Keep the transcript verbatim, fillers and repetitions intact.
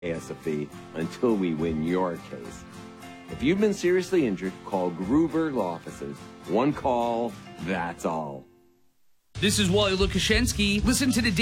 pay us a fee until we win your case. If you've been seriously injured, call Gruber Law Offices. One call, that's all. This is Wally Lukashenski. Listen to the